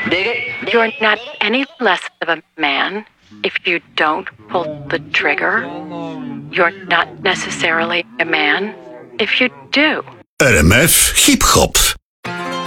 Dig it. You're not any less of a man if you don't pull the trigger. You're not necessarily a man if you do. RMF Hip Hop.